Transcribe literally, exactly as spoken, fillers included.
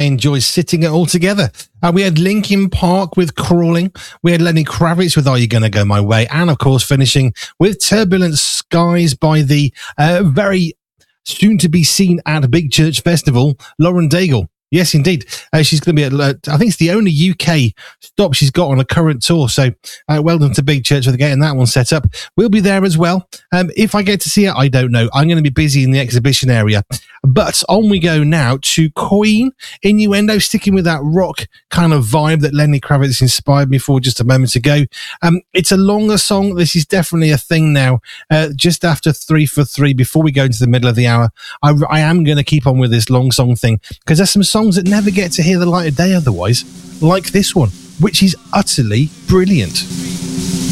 enjoy sitting it all together. Uh, we had Linkin Park with Crawling. We had Lenny Kravitz with Are You Gonna Go My Way? And, of course, finishing with Turbulent Skies by the uh, very soon-to-be-seen at Big Church Festival, Lauren Daigle. Yes, indeed. Uh, she's going to be at, uh, I think it's the only U K stop she's got on a current tour. So uh, well done to Big Church for getting that one set up. We'll be there as well. Um, if I get to see it, I don't know. I'm going to be busy in the exhibition area. But on we go now to Queen, Innuendo, sticking with that rock kind of vibe that Lenny Kravitz inspired me for just a moment ago. Um, it's a longer song. This is definitely a thing now. Uh, just after three for three, before we go into the middle of the hour, I, I am going to keep on with this long song thing because there's some songs songs that never get to hear the light of day otherwise, like this one, which is utterly brilliant.